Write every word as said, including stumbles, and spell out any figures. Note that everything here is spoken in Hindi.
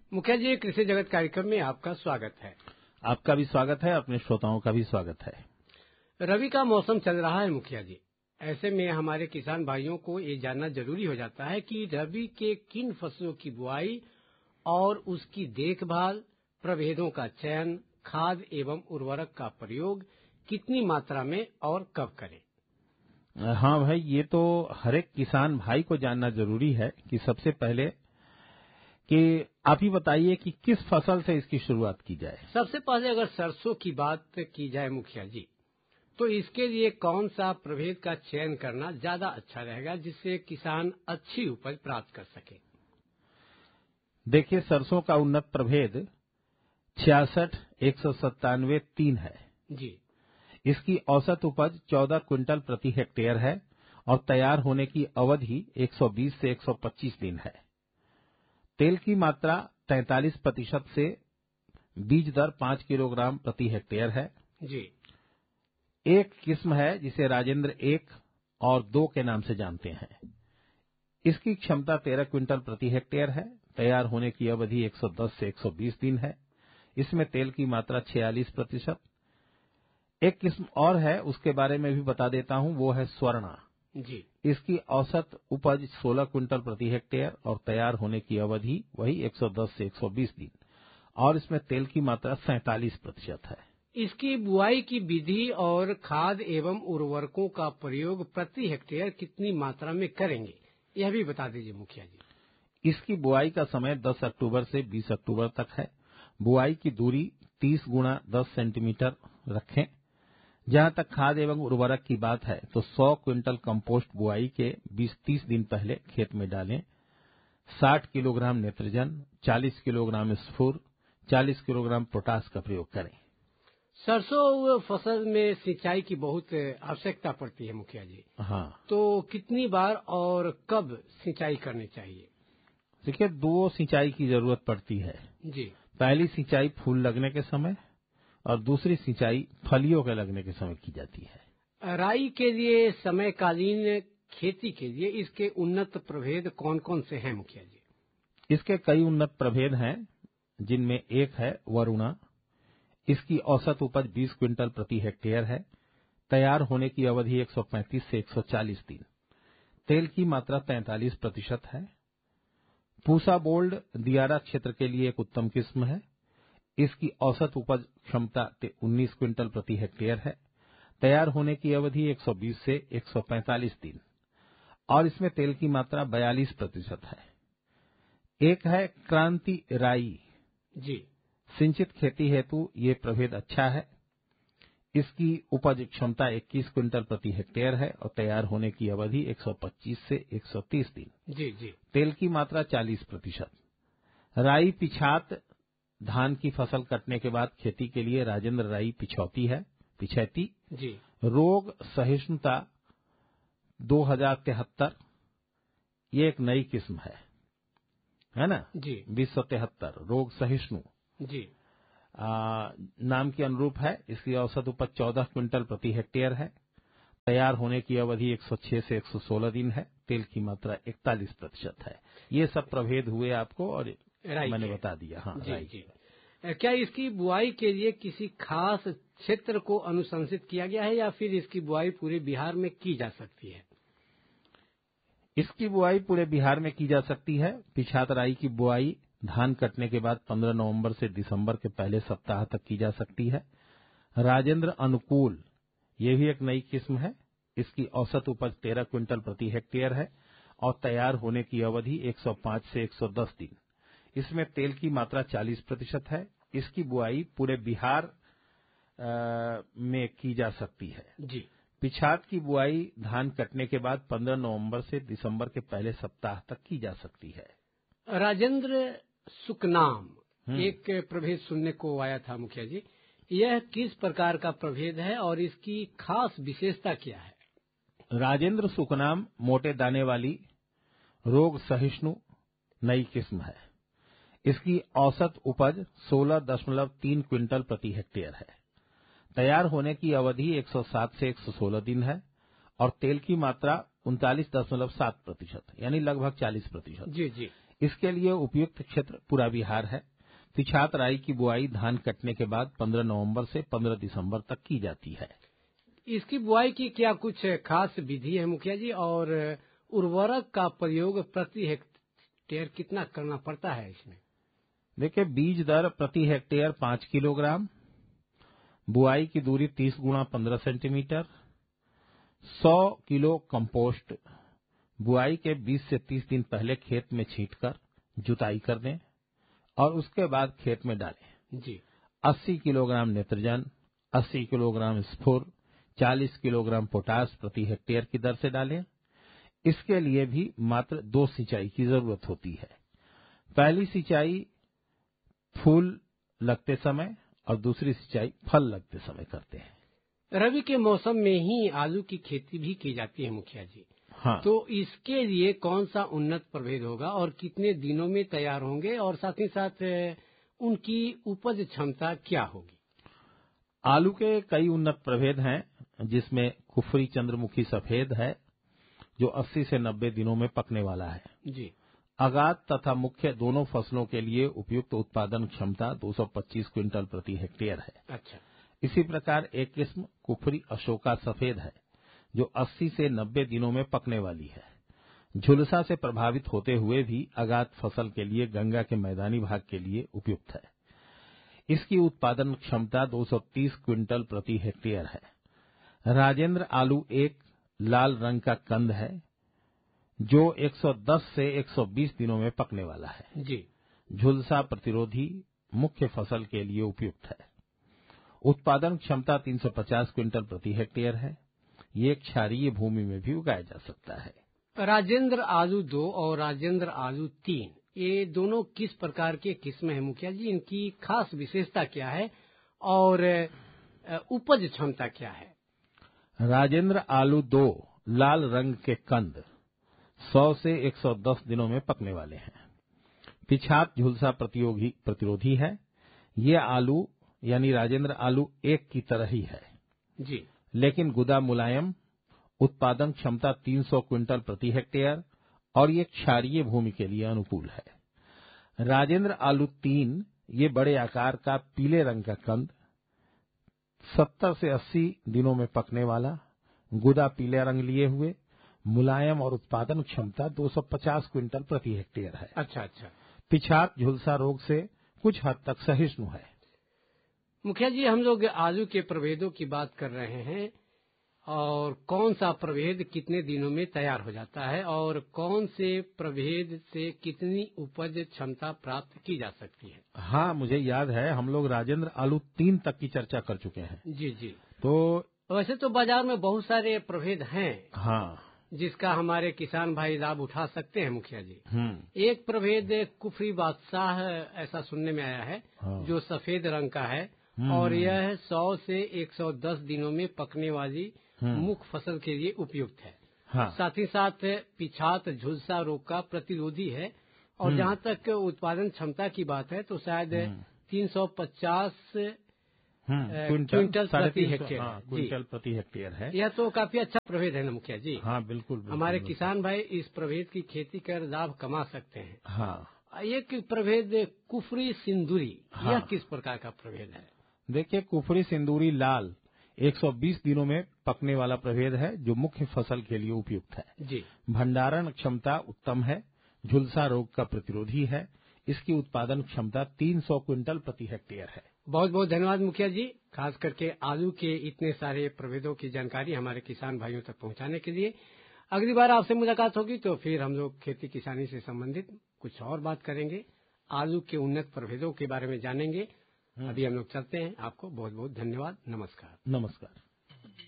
मुखिया जी, कृषि जगत कार्यक्रम में आपका स्वागत है। आपका भी स्वागत है, अपने श्रोताओं का भी स्वागत है। रबी का मौसम चल रहा है मुखिया जी, ऐसे में हमारे किसान भाइयों को ये जानना जरूरी हो जाता है कि रबी के किन फसलों की बुआई और उसकी देखभाल, प्रभेदों का चयन, खाद एवं उर्वरक का प्रयोग कितनी मात्रा में और कब करें। हाँ भाई, ये तो हर एक किसान भाई को जानना जरूरी है कि सबसे पहले कि आप ही बताइए कि किस फसल से इसकी शुरुआत की जाए। सबसे पहले अगर सरसों की बात की जाए मुखिया जी, तो इसके लिए कौन सा प्रभेद का चयन करना ज्यादा अच्छा रहेगा जिससे किसान अच्छी उपज प्राप्त कर सके। देखिए, सरसों का उन्नत प्रभेद छियासठ एक सौ सत्तानवे तीन है जी। इसकी औसत उपज चौदह क्विंटल प्रति हेक्टेयर है और तैयार होने की अवधि एक सौ बीस से एक सौ पच्चीस दिन है। तेल की मात्रा तैंतालीस प्रतिशत से बीज दर पांच किलोग्राम प्रति हेक्टेयर है जी। एक किस्म है जिसे राजेंद्र एक और दो के नाम से जानते हैं। इसकी क्षमता तेरह क्विंटल प्रति हेक्टेयर है। तैयार होने की अवधि एक सौ दस से एक सौ बीस दिन है। इसमें तेल की मात्रा छियालीस प्रतिशत। एक किस्म और है, उसके बारे में भी बता देता हूं, वो है स्वर्णा जी। इसकी औसत उपज सोलह क्विंटल प्रति हेक्टेयर और तैयार होने की अवधि वही एक सौ दस से एक सौ बीस दिन और इसमें तेल की मात्रा सैंतालीस प्रतिशत है। इसकी बुआई की विधि और खाद एवं उर्वरकों का प्रयोग प्रति हेक्टेयर कितनी मात्रा में करेंगे, यह भी बता दीजिए मुखिया जी। इसकी बुआई का समय दस अक्टूबर से बीस अक्टूबर तक है। बुआई की दूरी तीस गुणा दस सेंटीमीटर रखें। जहां तक खाद एवं उर्वरक की बात है तो सौ क्विंटल कंपोस्ट बुआई के बीस तीस दिन पहले खेत में डालें। साठ किलोग्राम नेत्रजन, चालीस किलोग्राम स्फूर, चालीस किलोग्राम पोटास का प्रयोग करें। सरसों फसल में सिंचाई की बहुत आवश्यकता पड़ती है मुखिया जी। हाँ, तो कितनी बार और कब सिंचाई करनी चाहिए। देखिए, दो सिंचाई की जरूरत पड़ती है। जी। पहली सिंचाई फूल लगने के समय और दूसरी सिंचाई फलियों के लगने के समय की जाती है। राई के लिए समयकालीन खेती के लिए इसके उन्नत प्रभेद कौन कौन से हैं मुखिया जी। इसके कई उन्नत प्रभेद हैं, जिनमें एक है वरुणा। इसकी औसत उपज बीस क्विंटल प्रति हेक्टेयर है। तैयार होने की अवधि एक सौ पैंतीस से एक सौ चालीस दिन। तेल की मात्रा तैंतालीस प्रतिशत है। पूसा बोल्ड दियारा क्षेत्र के लिए एक उत्तम किस्म है। इसकी औसत उपज क्षमता उन्नीस क्विंटल प्रति हेक्टेयर है। तैयार होने की अवधि एक सौ बीस से एक सौ पैंतालीस दिन और इसमें तेल की मात्रा बयालीस प्रतिशत है। एक है क्रांति राई जी। सिंचित खेती हेतु ये प्रभेद अच्छा है। इसकी उपज क्षमता इक्कीस क्विंटल प्रति हेक्टेयर है और तैयार होने की अवधि एक सौ पच्चीस से एक सौ तीस दिन। जी जी। तेल की मात्रा चालीस प्रतिशत। राई पिछात धान की फसल कटने के बाद खेती के लिए राजेंद्र राई पिछौती है पिछैती जी। रोग सहिष्णुता दो हजार तिहत्तर, ये एक नई किस्म है है ना जी। बीस सौ तिहत्तर रोग सहिष्णु जी। आ, नाम के अनुरूप है। इसकी औसत उपज चौदह क्विंटल प्रति हेक्टेयर है। तैयार होने की अवधि एक सौ छह से एक सौ सोलह दिन है। तेल की मात्रा इकतालीस प्रतिशत है। ये सब प्रभेद हुए आपको और मैंने बता दिया। हाँ, जी जी। क्या इसकी बुआई के लिए किसी खास क्षेत्र को अनुशंसित किया गया है या फिर इसकी बुआई पूरे बिहार में की जा सकती है। इसकी बुआई पूरे बिहार में की जा सकती है। पिछात राई की बुआई धान कटने के बाद पंद्रह नवंबर से दिसंबर के पहले सप्ताह तक की जा सकती है। राजेंद्र अनुकूल ये भी एक नई किस्म है। इसकी औसत उपज तेरह क्विंटल प्रति हेक्टेयर है और तैयार होने की अवधि एक सौ पाँच से एक सौ दस दिन। इसमें तेल की मात्रा चालीस प्रतिशत है। इसकी बुआई पूरे बिहार आ, में की जा सकती है। जी। पिछात की बुआई धान कटने के बाद पंद्रह नवंबर से दिसंबर के पहले सप्ताह तक की जा सकती है। राजेंद्र सुकनाम एक प्रभेद सुनने को आया था मुखिया जी, यह किस प्रकार का प्रभेद है और इसकी खास विशेषता क्या है। राजेंद्र सुकनाम मोटे दाने वाली रोग सहिष्णु नई किस्म है। इसकी औसत उपज सोलह दशमलव तीन क्विंटल प्रति हेक्टेयर है। तैयार होने की अवधि एक सौ सात से एक सौ सोलह दिन है और तेल की मात्रा उनतालीस दशमलव सात प्रतिशत यानी लगभग चालीस प्रतिशत। जी जी। इसके लिए उपयुक्त क्षेत्र पूरा बिहार है। पिछात राई की बुआई धान कटने के बाद पंद्रह नवंबर से पंद्रह दिसंबर तक की जाती है। इसकी बुआई की क्या कुछ खास विधि है मुखिया जी, और उर्वरक का प्रयोग प्रति हेक्टेयर कितना करना पड़ता है इसमें? देखिए, बीज दर प्रति हेक्टेयर पांच किलोग्राम, बुआई की दूरी तीस गुणा पंद्रह सेंटीमीटर, सौ किलो कंपोस्ट बुआई के बीस से तीस दिन पहले खेत में छींटकर जुताई कर दें और उसके बाद खेत में डालें। जी। अस्सी किलोग्राम नेत्रजन, अस्सी किलोग्राम स्फुर, चालीस किलोग्राम पोटास प्रति हेक्टेयर की दर से डालें। इसके लिए भी मात्र दो सिंचाई की जरूरत होती है। पहली सिंचाई फूल लगते समय और दूसरी सिंचाई फल लगते समय करते हैं। रबी के मौसम में ही आलू की खेती भी की जाती है मुखिया जी। हाँ। तो इसके लिए कौन सा उन्नत प्रभेद होगा और कितने दिनों में तैयार होंगे, और साथ ही साथ उनकी उपज क्षमता क्या होगी? आलू के कई उन्नत प्रभेद हैं, जिसमें कुफरी चंद्रमुखी सफेद है जो अस्सी से नब्बे दिनों में पकने वाला है। जी। आगात तथा मुख्य दोनों फसलों के लिए उपयुक्त उत्पादन क्षमता दो सौ पच्चीस क्विंटल प्रति हेक्टेयर है। अच्छा। इसी प्रकार एक किस्म कुफरी अशोका सफेद है जो अस्सी से नब्बे दिनों में पकने वाली है। झुलसा से प्रभावित होते हुए भी आगात फसल के लिए गंगा के मैदानी भाग के लिए उपयुक्त है। इसकी उत्पादन क्षमता दो सौ तीस क्विंटल प्रति हेक्टेयर है। राजेंद्र आलू एक लाल रंग का कंद है जो एक सौ दस से एक सौ बीस दिनों में पकने वाला है। जी। झुलसा प्रतिरोधी मुख्य फसल के लिए उपयुक्त है। उत्पादन क्षमता तीन सौ पचास क्विंटल प्रति हेक्टेयर है। ये क्षारीय भूमि में भी उगाया जा सकता है। राजेंद्र आलू दो और राजेंद्र आलू तीन, ये दोनों किस प्रकार के किस्म है मुखिया जी? इनकी खास विशेषता क्या है और उपज क्षमता क्या है? राजेंद्र आलू दो लाल रंग के कंद सौ से एक सौ दस दिनों में पकने वाले हैं। पिछात झुलसा प्रतियोगी प्रतिरोधी है। ये आलू यानी राजेंद्र आलू एक की तरह ही है जी, लेकिन गुदा मुलायम, उत्पादन क्षमता तीन सौ क्विंटल प्रति हेक्टेयर और ये क्षारीय भूमि के लिए अनुकूल है। राजेंद्र आलू तीन ये बड़े आकार का पीले रंग का कंद सत्तर से अस्सी दिनों में पकने वाला, गुदा पीले रंग लिए हुए, मुलायम और उत्पादन क्षमता दो सौ पचास क्विंटल प्रति हेक्टेयर है। अच्छा अच्छा। पिछात झुलसा रोग से कुछ हद तक सहिष्णु है। मुखिया जी, हम लोग आलू के प्रभेदों की बात कर रहे हैं, और कौन सा प्रभेद कितने दिनों में तैयार हो जाता है और कौन से प्रभेद से कितनी उपज क्षमता प्राप्त की जा सकती है? हाँ, मुझे याद है हम लोग राजेंद्र आलू तीन तक की चर्चा कर चुके हैं। जी जी। तो वैसे तो बाजार में बहुत सारे प्रभेद हैं, हाँ, जिसका हमारे किसान भाई लाभ उठा सकते हैं मुखिया जी। हम्म एक प्रभेद कुफरी बादशाह ऐसा सुनने में आया है, हाँ। जो सफेद रंग का है और यह सौ से एक सौ दस दिनों में पकने वाली मुख्य फसल के लिए उपयुक्त है। हाँ। साथ ही साथ पिछात झुलसा रोग का प्रतिरोधी है, और जहाँ तक उत्पादन क्षमता की बात है तो शायद तीन सौ पचास क्विंटल प्रति हेक्टेयर क्विंटल प्रति हेक्टेयर है। यह तो काफी अच्छा प्रभेद है ना मुखिया जी? हाँ, बिल्कुल, बिल्कुल हमारे बिल्कुल। किसान भाई इस प्रभेद की खेती कर लाभ कमा सकते हैं। हाँ। एक प्रभेद कुफरी सिंदूरी, हाँ। यह किस प्रकार का प्रभेद है? देखिए, कुफरी सिंदूरी लाल एक सौ बीस दिनों में पकने वाला प्रभेद है जो मुख्य फसल के लिए उपयुक्त है। जी। भंडारण क्षमता उत्तम है, झुलसा रोग का प्रतिरोधी है। इसकी उत्पादन क्षमता तीन सौ क्विंटल प्रति हेक्टेयर है। बहुत बहुत धन्यवाद मुखिया जी, खास करके आलू के इतने सारे प्रभेदों की जानकारी हमारे किसान भाइयों तक पहुंचाने के लिए। अगली बार आपसे मुलाकात होगी तो फिर हम लोग खेती किसानी से संबंधित कुछ और बात करेंगे, आलू के उन्नत प्रभेदों के बारे में जानेंगे। अभी हम लोग चलते हैं। आपको बहुत बहुत धन्यवाद। नमस्कार। नमस्कार।